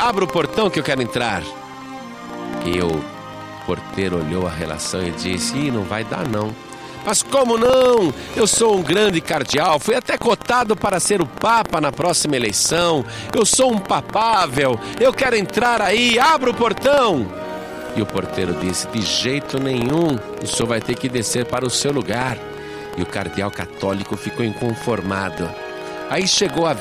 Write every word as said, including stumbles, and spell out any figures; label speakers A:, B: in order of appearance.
A: abra o portão que eu quero entrar. E o porteiro olhou a relação e disse: Ih, não vai dar não. Mas como não? Eu sou um grande cardeal, fui até cotado para ser o Papa na próxima eleição. Eu sou um papável, eu quero entrar aí, abra o portão. E o porteiro disse: de jeito nenhum, o senhor vai ter que descer para o seu lugar. E o cardeal católico ficou inconformado. Aí chegou a